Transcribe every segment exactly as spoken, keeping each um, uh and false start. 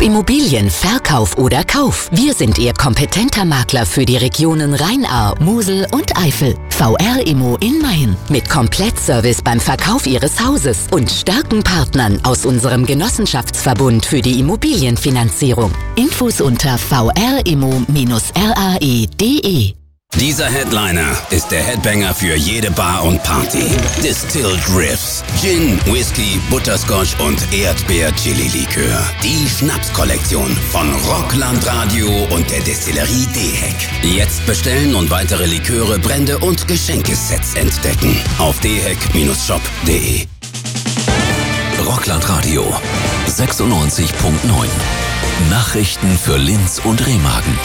Immobilien, Verkauf oder Kauf. Wir sind Ihr kompetenter Makler für die Regionen Rhein-Ahr, Mosel und Eifel. V R Immo in Mayen. Mit Komplettservice beim Verkauf Ihres Hauses und starken Partnern aus unserem Genossenschaftsverbund für die Immobilienfinanzierung. Infos unter v r immo Bindestrich r a e punkt d e. Dieser Headliner ist der Headbanger für jede Bar und Party. Distilled Riffs, Gin, Whisky, Butterscotch und Erdbeer-Chili-Likör. Die Schnapskollektion von Rockland Radio und der Destillerie D-Heck. Jetzt bestellen und weitere Liköre, Brände und Geschenkesets entdecken. Auf d heck Bindestrich shop punkt d e. Rockland Radio sechsundneunzig Komma neun. Nachrichten für Linz und Remagen.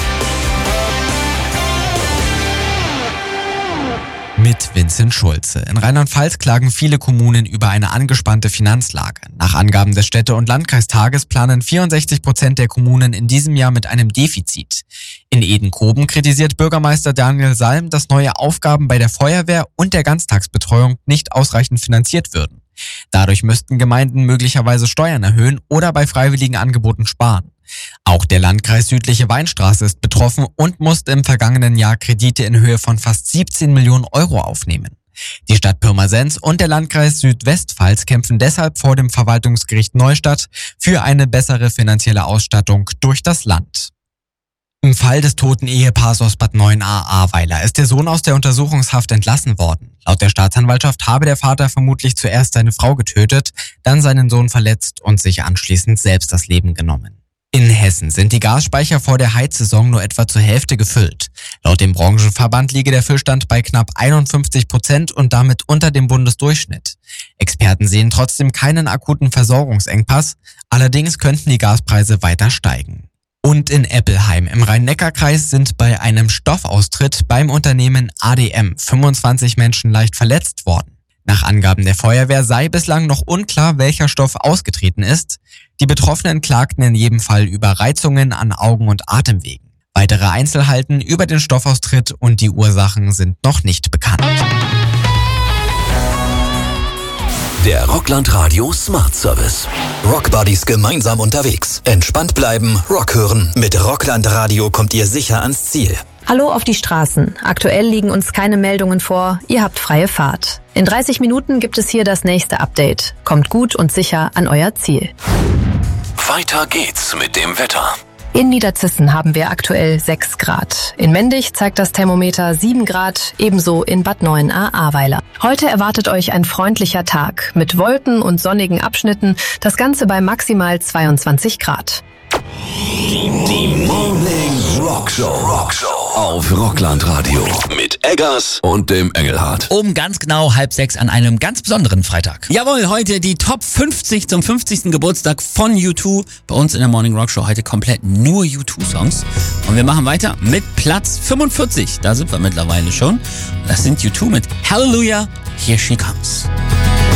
Mit Vincent Schulze. In Rheinland-Pfalz klagen viele Kommunen über eine angespannte Finanzlage. Nach Angaben des Städte- und Landkreistages planen vierundsechzig Prozent der Kommunen in diesem Jahr mit einem Defizit. In Edenkoben kritisiert Bürgermeister Daniel Salm, dass neue Aufgaben bei der Feuerwehr und der Ganztagsbetreuung nicht ausreichend finanziert würden. Dadurch müssten Gemeinden möglicherweise Steuern erhöhen oder bei freiwilligen Angeboten sparen. Auch der Landkreis Südliche Weinstraße ist betroffen und musste im vergangenen Jahr Kredite in Höhe von fast siebzehn Millionen Euro aufnehmen. Die Stadt Pirmasens und der Landkreis Südwestpfalz kämpfen deshalb vor dem Verwaltungsgericht Neustadt für eine bessere finanzielle Ausstattung durch das Land. Im Fall des toten Ehepaars aus Bad Neuenahr-Ahrweiler ist der Sohn aus der Untersuchungshaft entlassen worden. Laut der Staatsanwaltschaft habe der Vater vermutlich zuerst seine Frau getötet, dann seinen Sohn verletzt und sich anschließend selbst das Leben genommen. In Hessen sind die Gasspeicher vor der Heizsaison nur etwa zur Hälfte gefüllt. Laut dem Branchenverband liege der Füllstand bei knapp einundfünfzig Prozent und damit unter dem Bundesdurchschnitt. Experten sehen trotzdem keinen akuten Versorgungsengpass, allerdings könnten die Gaspreise weiter steigen. Und in Eppelheim im Rhein-Neckar-Kreis sind bei einem Stoffaustritt beim Unternehmen A D M fünfundzwanzig Menschen leicht verletzt worden. Nach Angaben der Feuerwehr sei bislang noch unklar, welcher Stoff ausgetreten ist. Die Betroffenen klagten in jedem Fall über Reizungen an Augen- und Atemwegen. Weitere Einzelheiten über den Stoffaustritt und die Ursachen sind noch nicht bekannt. Der Rockland Radio Smart Service. Rockbuddies gemeinsam unterwegs. Entspannt bleiben, Rock hören. Mit Rockland Radio kommt ihr sicher ans Ziel. Hallo auf die Straßen. Aktuell liegen uns keine Meldungen vor. Ihr habt freie Fahrt. In dreißig Minuten gibt es hier das nächste Update. Kommt gut und sicher an euer Ziel. Weiter geht's mit dem Wetter. In Niederzissen haben wir aktuell sechs Grad. In Mendig zeigt das Thermometer sieben Grad, ebenso in Bad Neuenahr-Ahrweiler. Heute erwartet euch ein freundlicher Tag mit Wolken und sonnigen Abschnitten, das Ganze bei maximal zweiundzwanzig Grad. Die Morning Rockshow. Rockshow auf Rockland Radio mit Eggers und dem Engelhardt. Um ganz genau halb sechs an einem ganz besonderen Freitag. Jawohl, heute die Top fünfzig zum fünfzigsten Geburtstag von U zwei. Bei uns in der Morning Rockshow heute komplett nur U zwei Songs. Und wir machen weiter mit Platz fünfundvierzig. Da sind wir mittlerweile schon. Das sind U zwei mit Hallelujah, Here She Comes.